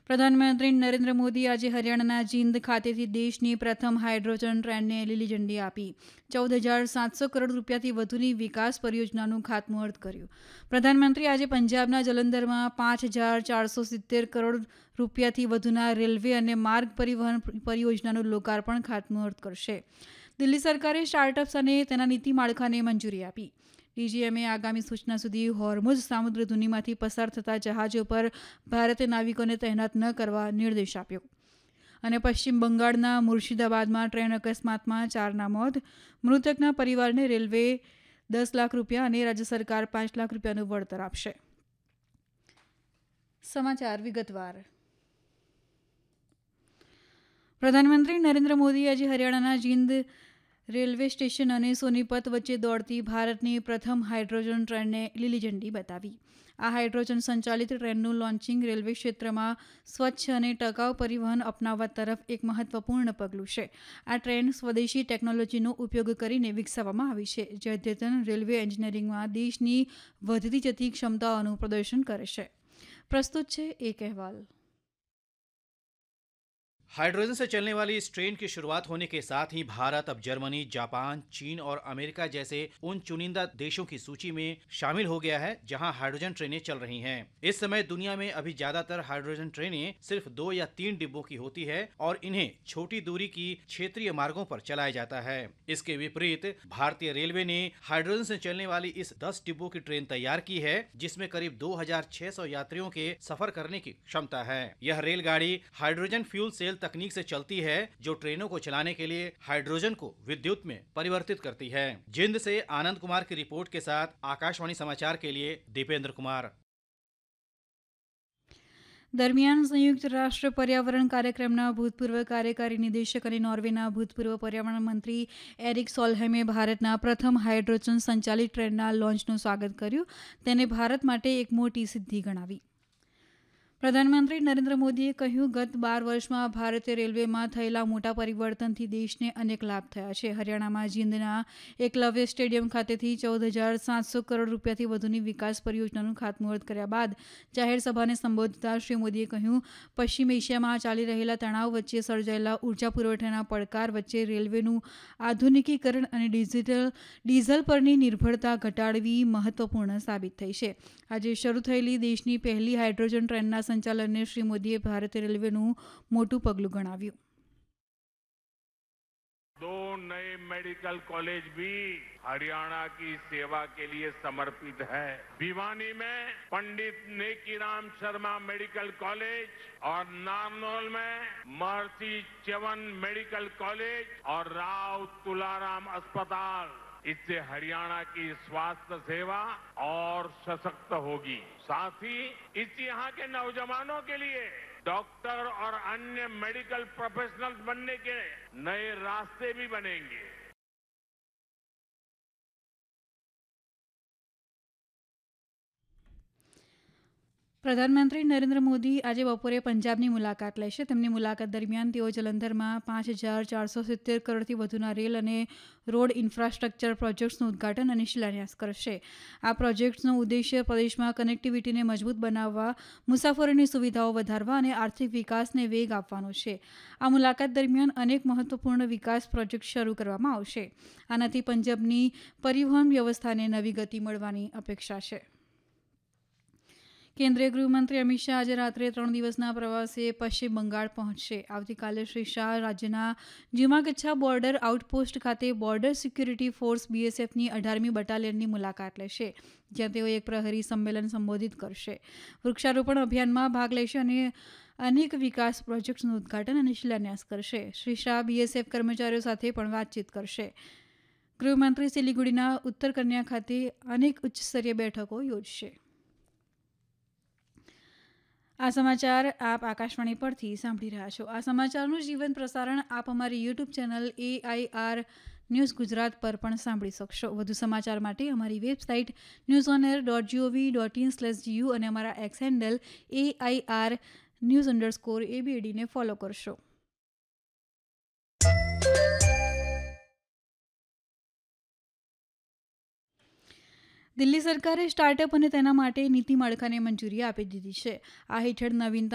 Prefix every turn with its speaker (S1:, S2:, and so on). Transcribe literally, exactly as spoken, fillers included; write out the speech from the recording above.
S1: પ્રધાનમંત્રી નરેન્દ્ર મોદી આજે હરિયાણાના જીંદ ખાતેથી દેશની પ્રથમ હાઇડ્રોજન ટ્રેનને લીલી ઝંડી આપી ચૌદ હજાર સાતસો કરોડ રૂપિયાથી વધુની વિકાસ પરિયોજનાનું ખાતમુહૂર્ત કર્યું. પ્રધાનમંત્રી આજે પંજાબના જલંધરમાં પાંચ હજાર ચારસો સિત્તેર કરોડ રૂપિયાથી વધુના રેલવે અને માર્ગ પરિવહન પરિયોજનાનું લોકાર્પણ ખાતમુહૂર્ત કરશે. દિલ્હી સરકારે સ્ટાર્ટઅપ્સ અને તેના નીતિ માળખાને મંજૂરી આપી. ડીજીએમએ આગામી સૂચના સુધી હોર્મુઝ સામુદ્રધુનીમાંથી પસાર થતા જહાજો પર ભારતીય નાવિકોને તહેનાત ન કરવા નિર્દેશ આપ્યો. અને પશ્ચિમ બંગાળના મુર્શિદાબાદમાં ટ્રેન અકસ્માતમાં ચારના મોત, મૃતકના પરિવારને રેલવે દસ લાખ રૂપિયા અને રાજ્ય સરકાર પાંચ લાખ રૂપિયાનું વળતર આપશે. સમાચાર વિગતવાર. પ્રધાનમંત્રી નરેન્દ્ર મોદી આજે હરિયાણાના જીંદ રેલવે સ્ટેશન અને સોનીપત વચ્ચે દોડતી ભારતની પ્રથમ હાઇડ્રોજન ટ્રેનને લીલી ઝંડી બતાવી. આ હાઇડ્રોજન સંચાલિત ટ્રેનનું લોન્ચિંગ રેલવે ક્ષેત્રમાં સ્વચ્છ અને ટકાઉ પરિવહન અપનાવવા તરફ એક મહત્વપૂર્ણ પગલું છે. આ ટ્રેન સ્વદેશી ટેકનોલોજીનો ઉપયોગ કરીને વિકસાવવામાં આવી છે, જે અદ્યતન રેલવે એન્જિનિયરિંગમાં દેશની વધતી જતી ક્ષમતાઓનું પ્રદર્શન કરે છે. પ્રસ્તુત છે એક અહેવાલ.
S2: हाइड्रोजन से चलने वाली इस ट्रेन की शुरुआत होने के साथ ही भारत अब जर्मनी, जापान, चीन और अमेरिका जैसे उन चुनिंदा देशों की सूची में शामिल हो गया है जहां हाइड्रोजन ट्रेनें चल रही हैं. इस समय दुनिया में अभी ज्यादातर हाइड्रोजन ट्रेनें सिर्फ दो या तीन डिब्बों की होती है और इन्हें छोटी दूरी की क्षेत्रीय मार्गों पर चलाया जाता है. इसके विपरीत भारतीय रेलवे ने हाइड्रोजन से चलने वाली इस दस डिब्बों की ट्रेन तैयार की है, जिसमें करीब दो हजार छह सौ यात्रियों के सफर करने की क्षमता है. यह रेलगाड़ी हाइड्रोजन फ्यूल सेल तकनीक से चलती है, जो ट्रेनों को चलाने के लिए हाइड्रोजन को विद्युत में परिवर्तित करती है. जिंद से आनंद कुमार की रिपोर्ट के साथ आकाशवाणी समाचार के लिए दीपेंद्र कुमार.
S1: દરમિયાન સંયુક્ત રાષ્ટ્ર પર્યાવરણ કાર્યક્રમના ભૂતપૂર્વ કાર્યકારી નિદેશક અને નોર્વેના ભૂતપૂર્વ પર્યાવરણ મંત્રી એરિક સોલહેમે ભારતના પ્રથમ હાઇડ્રોજન સંચાલિત ટ્રેનના લોન્ચનું સ્વાગત કર્યું. તેને ભારત માટે એક મોટી સિદ્ધિ ગણાવી. પ્રધાનમંત્રી નરેન્દ્ર મોદીએ કહ્યું, ગત બાર વર્ષમાં ભારતીય રેલવેમાં થયેલા મોટા પરિવર્તનથી દેશને અનેક લાભ થયા છે. હરિયાણામાં જીંદના એકલવ્ય સ્ટેડિયમ ખાતેથી ચૌદ હજાર સાતસો કરોડ રૂપિયાથી વધુની વિકાસ પરિયોજનાનું ખાતમુહૂર્ત કર્યા બાદ જાહેર સભાને સંબોધતા શ્રી મોદીએ કહ્યું, પશ્ચિમ એશિયામાં ચાલી રહેલા તણાવ વચ્ચે સર્જાયેલા ઉર્જા પુરવઠાના પડકાર વચ્ચે રેલવેનું આધુનિકીકરણ અને ડિજિટલ ડીઝલ પરની નિર્ભરતા ઘટાડવી મહત્વપૂર્ણ સાબિત થઈ છે. આજે શરૂ થયેલી દેશની પહેલી હાઇડ્રોજન ટ્રેનના संचालन श्री मोदी भारतीय रेलवे मोटू पगलू गणाव्યું.
S3: दो नए मेडिकल कॉलेज भी हरियाणा की सेवा के लिए समर्पित है. भिवानी में पंडित नेकीराम शर्मा मेडिकल कॉलेज और नारनौल में महर्षि च्यवन मेडिकल कॉलेज और राव तुलाराम अस्पताल. इससे हरियाणा की स्वास्थ्य सेवा और सशक्त होगी. साथ ही इससे यहाँ के नौजवानों के लिए डॉक्टर और अन्य मेडिकल प्रोफेशनल्स बनने के नए रास्ते भी बनेंगे.
S1: પ્રધાનમંત્રી નરેન્દ્ર મોદી આજે બપોરે પંજાબની મુલાકાત લેશે. તેમની મુલાકાત દરમિયાન તેઓ જલંધરમાં પાંચ હજાર ચારસો સિત્તેર કરોડથી વધુના રેલ અને રોડ ઇન્ફ્રાસ્ટ્રક્ચર પ્રોજેક્ટ્સનું ઉદઘાટન અને શિલાન્યાસ કરશે. આ પ્રોજેક્ટ્સનો ઉદ્દેશ્ય પ્રદેશમાં કનેક્ટિવિટીને મજબૂત બનાવવા, મુસાફરોની સુવિધાઓ વધારવા અને આર્થિક વિકાસને વેગ આપવાનો છે. આ મુલાકાત દરમિયાન અનેક મહત્વપૂર્ણ વિકાસ પ્રોજેક્ટ શરૂ કરવામાં આવશે. આનાથી પંજાબની પરિવહન વ્યવસ્થાને નવી ગતિ મળવાની અપેક્ષા છે. કેન્દ્રીય ગૃહમંત્રી અમિત શાહ આજે રાત્રે ત્રણ દિવસના પ્રવાસે પશ્ચિમ બંગાળ પહોંચશે. આવતીકાલે શ્રી શાહ રાજ્યના જીમાકચ્છા બોર્ડર આઉટપોસ્ટ ખાતે બોર્ડર સિક્યુરિટી ફોર્સ બીએસએફની અઢારમી બટાલિયનની મુલાકાત લેશે, જ્યાં તેઓ એક પ્રહરી સંમેલન સંબોધિત કરશે. વૃક્ષારોપણ અભિયાનમાં ભાગ લેશે અને અનેક વિકાસ પ્રોજેક્ટ્સનું ઉદઘાટન અને શિલાન્યાસ કરશે. શ્રી શાહ બીએસએફ કર્મચારીઓ સાથે પણ વાતચીત કરશે. ગૃહમંત્રી સિલિગુડીના ઉત્તર કન્યા ખાતે અનેક ઉચ્ચસ્તરીય બેઠકો યોજશે. આ સમાચાર આપ આકાશવાણી પરથી સાંભળી રહ્યા છો. આ સમાચારનું જીવંત પ્રસારણ આપ અમારી YouTube channel AIR news Gujarat પર પણ સાંભળી શકશો. વધુ સમાચાર માટે અમારી website news on air dot GOV dot in slash GU અને અમારા x handle AIR news underscore એબીએડીને follow કરશો. દિલ્હી સરકારે સ્ટાર્ટઅપ અને તેના માટે નીતિ માળખાને મંજૂરી આપી દીધી છે. આ હેઠળ નવીનતા